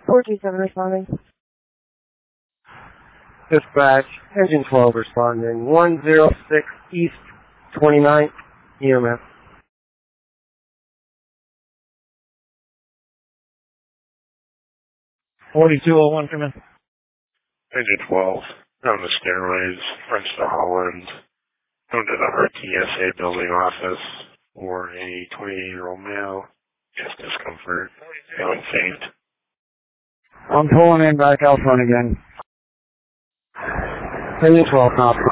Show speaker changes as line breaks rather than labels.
427 responding.
Dispatch, engine 12 responding, 106 East 29th, EMS.
4201, come in.
Engine 12, on the stairways, French to Holland, going to the RTSA building office for a 28-year-old male, chest discomfort, feeling faint.
I'm pulling in back out front again. Engine 12, copy.